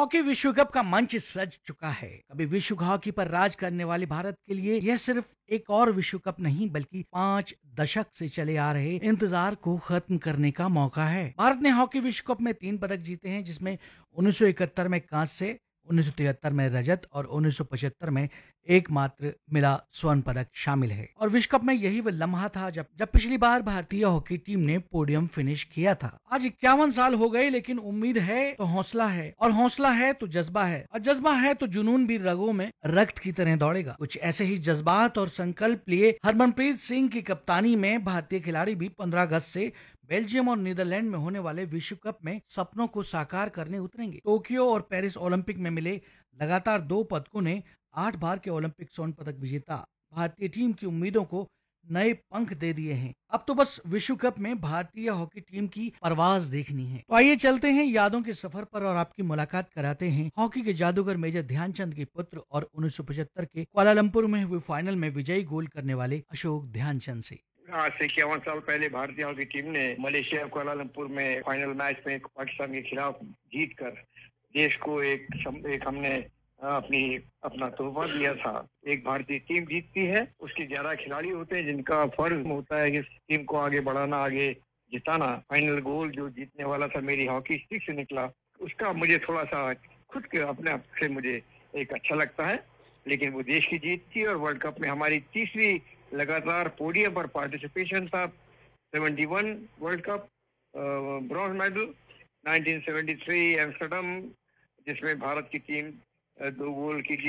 Hockey विश्व cup का मंच सज चुका है। कभी विश्व हॉकी पर राज करने वाले भारत के लिए यह सिर्फ एक और विश्व कप नहीं बल्कि 5 दशक से चले आ रहे इंतजार को खत्म करने का मौका है। भारत ने हॉकी विश्व कप में 3 पदक जीते हैं, जिसमें 1971 में कांस्य, 1973 में रजत और 1975 में एकमात्र मिला स्वर्ण पदक शामिल है। और विश्व कप में यही वह लम्हा था जब जब पिछली बार भारतीय हॉकी टीम ने पोडियम फिनिश किया था। आज 51 साल हो गए, लेकिन उम्मीद है तो हौसला है, और हौसला है तो जज्बा है, और जज्बा है तो जुनून भी रगों में रक्त की तरह दौड़ेगा। कुछ ऐसे ही जज्बात और संकल्प लिए हरमनप्रीत सिंह की कप्तानी में भारतीय खिलाड़ी भी 15 अगस्त से बेल्जियम और नीदरलैंड में होने वाले विश्व कप में सपनों को साकार करने उतरेंगे। टोक्यो और पेरिस ओलंपिक में मिले लगातार 2 पदकों ने 8 बार के ओलंपिक स्वर्ण पदक विजेता भारतीय टीम की उम्मीदों को नए पंख दे दिए हैं। अब तो बस विश्व कप में भारतीय हॉकी टीम की परवाज देखनी है। तो आइए चलते हैं यादों के सफर पर और आपकी मुलाकात कराते हैं हॉकी के जादूगर मेजर ध्यानचंद के पुत्र और 1975 के कुआलालंपुर में हुए फाइनल में विजयी गोल करने वाले अशोक ध्यानचंद से। आज से 51 साल पहले भारतीय हॉकी टीम ने मलेशिया कुआलालंपुर में फाइनल मैच में पाकिस्तान के खिलाफ जीतकर देश को एक हमने अपना तोहफा दिया था। एक भारतीय टीम जीतती है, उसके 11 खिलाड़ी होते हैं जिनका फर्ज होता है कि इस टीम को आगे बढ़ाना, आगे जिताना। फाइनल गोल जो जीतने वाला था मेरी हॉकी स्टिक से निकला, उसका मुझे थोड़ा सा खुद के अपने आप से मुझे एक अच्छा लगता है। लेकिन वो देश की जीत थी और वर्ल्ड कप में हमारी तीसरी लगातार पोडियम पर पार्टिसिपेशन था। 71 world cup, bronze medal, 1973 Amsterdam जिसमें भारत की टीम 2 गोल की